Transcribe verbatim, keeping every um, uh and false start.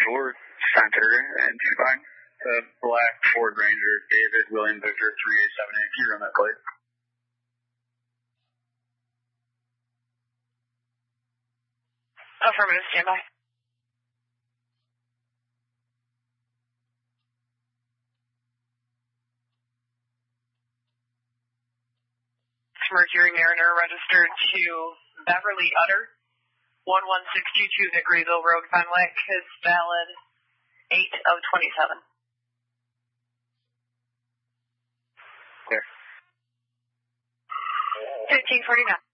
Ford Center and two nine. The black Ford Ranger, David William Victor three eight seven eight. You're on that plate. Affirmative, standby. Mercury Mariner registered to Beverly Utter, one one six two two Hickoryville Road, Fenwick, is valid eight of twenty-seven. Clear. fifteen forty-nine.